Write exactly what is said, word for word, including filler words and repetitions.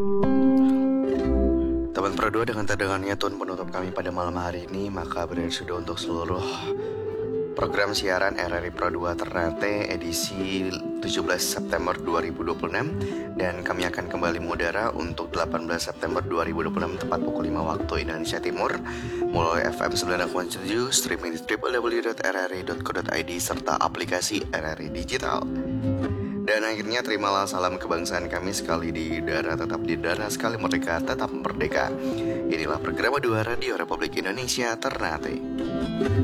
Teman Pro dua dengan terdengarnya tone penutup kami pada malam hari ini, maka berakhir sudah untuk seluruh program siaran R R I Pro dua Ternate edisi tujuh belas September dua ribu dua puluh enam. Dan kami akan kembali mengudara untuk delapan belas September dua ribu dua puluh enam tepat pukul lima waktu Indonesia Timur melalui F M sembilan puluh enam koma tujuh, streaming di w w w dot r r i dot co dot i d serta aplikasi R R I Digital. Dan akhirnya terimalah salam kebangsaan kami, sekali di udara tetap di udara, sekali merdeka tetap merdeka. Inilah program dua Radio Republik Indonesia Ternate.